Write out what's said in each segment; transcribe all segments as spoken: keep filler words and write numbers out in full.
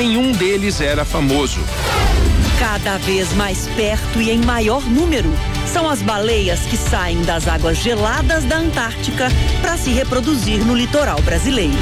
nenhum deles era famoso. Cada vez mais perto e em maior número, são as baleias que saem das águas geladas da Antártica para se reproduzir no litoral brasileiro.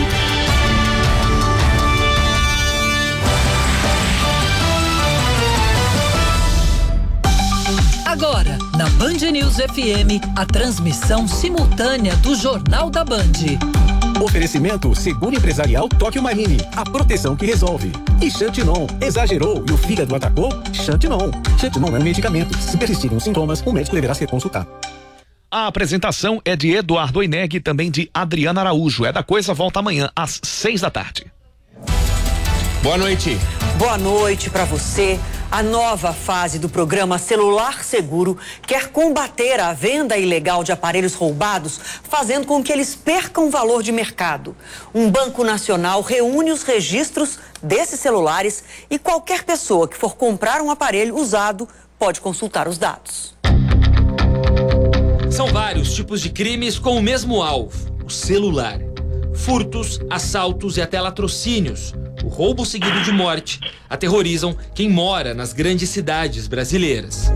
Agora, na Band News F M, a transmissão simultânea do Jornal da Band. Oferecimento Seguro Empresarial Tóquio Marine, a proteção que resolve. E Xantinon, exagerou e o fígado atacou? Xantinon. Xantinon é um medicamento. Se persistirem os sintomas, o médico deverá ser consultado. A apresentação é de Eduardo Oineg e também de Adriana Araújo. É da Coisa, volta amanhã às seis da tarde. Boa noite. Boa noite para você. A nova fase do programa Celular Seguro quer combater a venda ilegal de aparelhos roubados, fazendo com que eles percam valor de mercado. Um banco nacional reúne os registros desses celulares e qualquer pessoa que for comprar um aparelho usado pode consultar os dados. São vários tipos de crimes com o mesmo alvo, o celular. Furtos, assaltos e até latrocínios. O roubo seguido de morte aterrorizam quem mora nas grandes cidades brasileiras.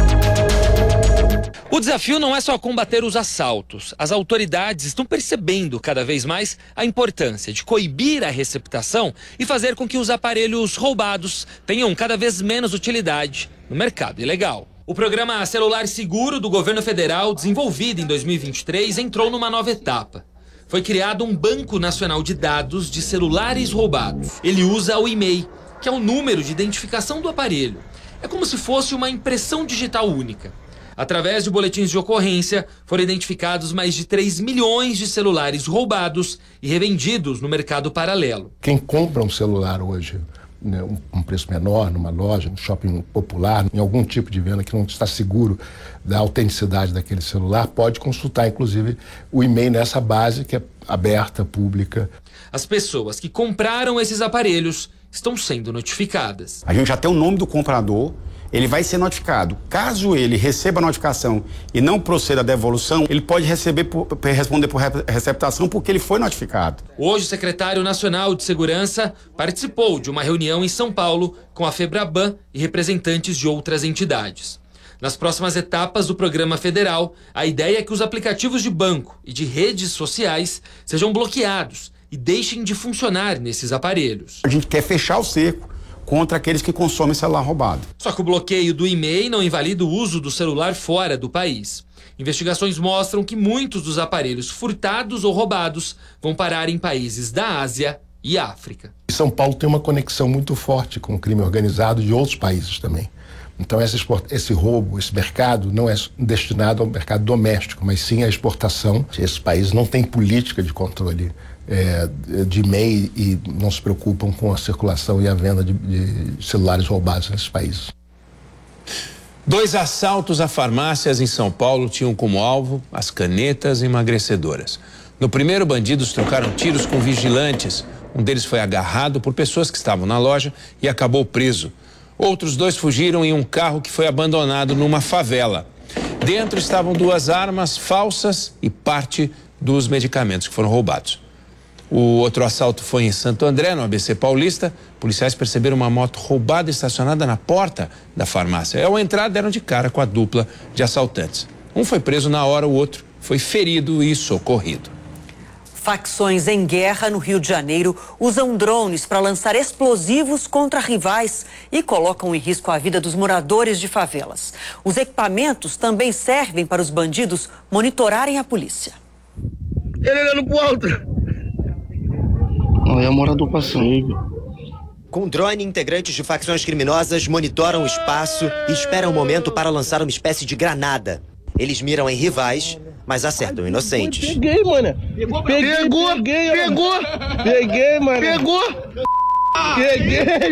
O desafio não é só combater os assaltos. As autoridades estão percebendo cada vez mais a importância de coibir a receptação e fazer com que os aparelhos roubados tenham cada vez menos utilidade no mercado ilegal. O programa Celular Seguro do governo federal, desenvolvido em dois mil e vinte e três, entrou numa nova etapa. Foi criado um Banco Nacional de Dados de celulares roubados. Ele usa o e-mail, que é o número de identificação do aparelho. É como se fosse uma impressão digital única. Através de boletins de ocorrência, foram identificados mais de três milhões de celulares roubados e revendidos no mercado paralelo. Quem compra um celular hoje, né, um, um preço menor, numa loja, no shopping popular, em algum tipo de venda que não está seguro da autenticidade daquele celular, pode consultar, inclusive, o e-mail nessa base que é aberta, pública. As pessoas que compraram esses aparelhos estão sendo notificadas. A gente já tem o nome do comprador, ele vai ser notificado. Caso ele receba a notificação e não proceda à devolução, ele pode receber por, responder por receptação porque ele foi notificado. Hoje, o secretário nacional de Segurança participou de uma reunião em São Paulo com a FEBRABAN e representantes de outras entidades. Nas próximas etapas do programa federal, a ideia é que os aplicativos de banco e de redes sociais sejam bloqueados e deixem de funcionar nesses aparelhos. A gente quer fechar o cerco contra aqueles que consomem celular roubado. Só que o bloqueio do e-mail não invalida o uso do celular fora do país. Investigações mostram que muitos dos aparelhos furtados ou roubados vão parar em países da Ásia e África. São Paulo tem uma conexão muito forte com o crime organizado de outros países também. Então esse, esse roubo, esse mercado não é destinado ao mercado doméstico, mas sim à exportação. Esses países não têm política de controle é, de e-mail e não se preocupam com a circulação e a venda de, de celulares roubados nesses países. Dois assaltos a farmácias em São Paulo tinham como alvo as canetas emagrecedoras. No primeiro, bandidos trocaram tiros com vigilantes. Um deles foi agarrado por pessoas que estavam na loja e acabou preso. Outros dois fugiram em um carro que foi abandonado numa favela. Dentro estavam duas armas falsas e parte dos medicamentos que foram roubados. O outro assalto foi em Santo André, no A B C Paulista. Policiais perceberam uma moto roubada estacionada na porta da farmácia. Ao entrar, deram de cara com a dupla de assaltantes. Um foi preso na hora, o outro foi ferido e socorrido. Facções em guerra no Rio de Janeiro usam drones para lançar explosivos contra rivais e colocam em risco a vida dos moradores de favelas. Os equipamentos também servem para os bandidos monitorarem a polícia. Ele olhando pro alto. Não, é o morador passando. Com drone, integrantes de facções criminosas monitoram o espaço e esperam o momento para lançar uma espécie de granada. Eles miram em rivais, mas acertam inocentes. Peguei, mano. Pegou, peguei, pegou, peguei, pegou. Peguei, mano. Pegou. Peguei.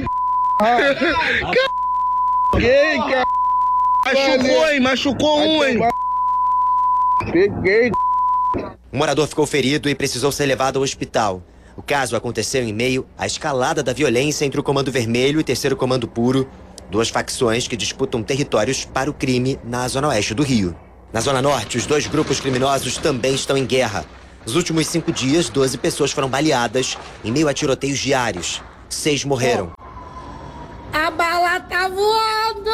Peguei, cara. Machucou, hein? Machucou um, hein? Peguei. O morador ficou ferido e precisou ser levado ao hospital. O caso aconteceu em meio à escalada da violência entre o Comando Vermelho e Terceiro Comando Puro, duas facções que disputam territórios para o crime na zona oeste do Rio. Na zona norte, os dois grupos criminosos também estão em guerra. Nos últimos cinco dias, doze pessoas foram baleadas em meio a tiroteios diários. seis morreram. A bala tá voando!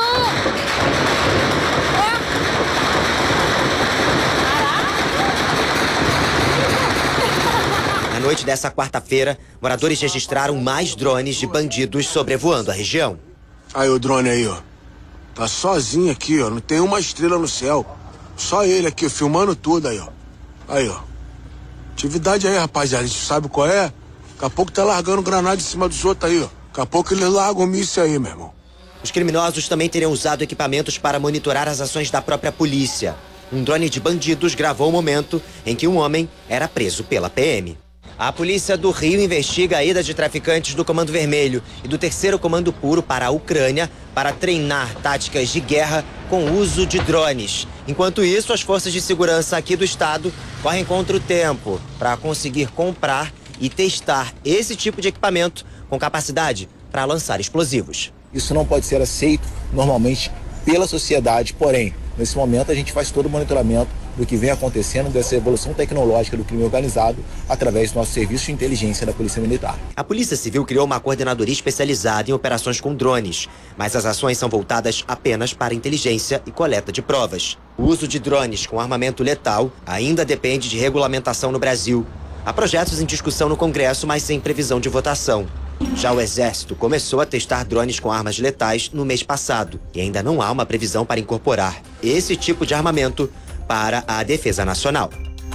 Na noite dessa quarta-feira, moradores registraram mais drones de bandidos sobrevoando a região. Aí o drone aí, ó. Tá sozinho aqui, ó. Não tem uma estrela no céu. Só ele aqui, filmando tudo aí, ó. Aí, ó. Atividade aí, rapaziada. A gente sabe qual é? Daqui a pouco tá largando granada em cima dos outros aí, ó. Daqui a pouco eles largam o míssil aí, meu irmão. Os criminosos também teriam usado equipamentos para monitorar as ações da própria polícia. Um drone de bandidos gravou o momento em que um homem era preso pela P M. A polícia do Rio investiga a ida de traficantes do Comando Vermelho e do terceiro Comando Puro para a Ucrânia para treinar táticas de guerra com o uso de drones. Enquanto isso, as forças de segurança aqui do estado correm contra o tempo para conseguir comprar e testar esse tipo de equipamento com capacidade para lançar explosivos. Isso não pode ser aceito normalmente pela sociedade, porém, nesse momento a gente faz todo o monitoramento do que vem acontecendo, dessa evolução tecnológica do crime organizado através do nosso serviço de inteligência da Polícia Militar. A Polícia Civil criou uma coordenadoria especializada em operações com drones, mas as ações são voltadas apenas para inteligência e coleta de provas. O uso de drones com armamento letal ainda depende de regulamentação no Brasil. Há projetos em discussão no Congresso, mas sem previsão de votação. Já o Exército começou a testar drones com armas letais no mês passado e ainda não há uma previsão para incorporar esse tipo de armamento para a Defesa Nacional.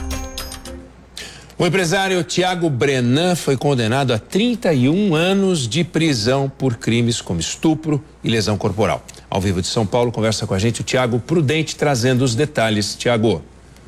O empresário Tiago Brenan foi condenado a trinta e um anos de prisão por crimes como estupro e lesão corporal. Ao vivo de São Paulo, conversa com a gente o Tiago Prudente, trazendo os detalhes. Tiago.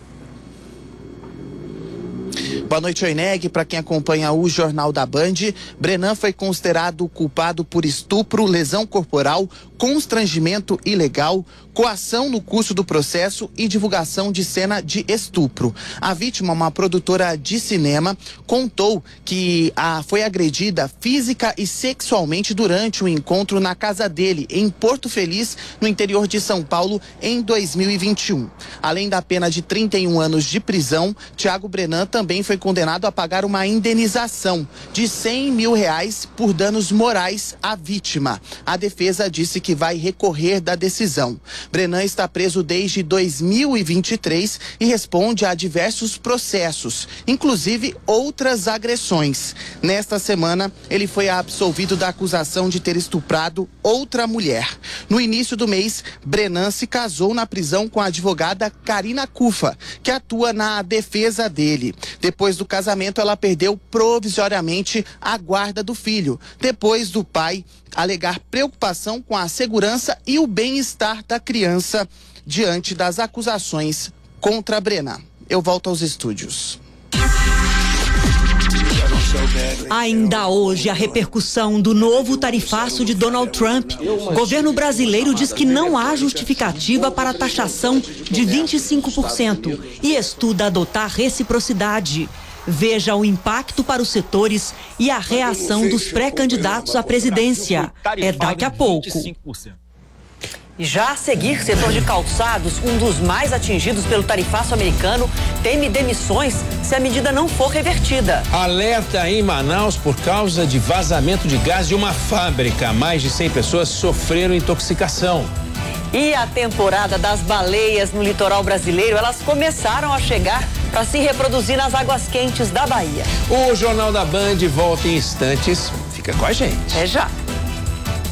Boa noite, Oineg. Para quem acompanha o Jornal da Band, Brenan foi considerado culpado por estupro, lesão corporal, constrangimento ilegal, coação no curso do processo e divulgação de cena de estupro. A vítima, uma produtora de cinema, contou que a, foi agredida física e sexualmente durante um encontro na casa dele, em Porto Feliz, no interior de São Paulo, em dois mil e vinte e um. Além da pena de trinta e um anos de prisão, Tiago Brenan também foi condenado a pagar uma indenização de cem mil reais por danos morais à vítima. A defesa disse que vai recorrer da decisão. Brenan está preso desde dois mil e vinte e três e responde a diversos processos, inclusive outras agressões. Nesta semana, ele foi absolvido da acusação de ter estuprado outra mulher. No início do mês, Brenan se casou na prisão com a advogada Karina Cufa, que atua na defesa dele. Depois do casamento, ela perdeu provisoriamente a guarda do filho, depois do pai alegar preocupação com a segurança e o bem-estar da criança diante das acusações contra Brenan. Eu volto aos estúdios. Ainda hoje, a repercussão do novo tarifaço de Donald Trump. O governo brasileiro diz que não há justificativa para a taxação de vinte e cinco por cento e estuda adotar reciprocidade. Veja o impacto para os setores e a reação dos pré-candidatos à presidência. É daqui a pouco. E já a seguir, setor de calçados, um dos mais atingidos pelo tarifaço americano, teme demissões se a medida não for revertida. Alerta em Manaus por causa de vazamento de gás de uma fábrica. Mais de cem pessoas sofreram intoxicação. E a temporada das baleias no litoral brasileiro, elas começaram a chegar para se reproduzir nas águas quentes da Bahia. O Jornal da Band volta em instantes. Fica com a gente. É já.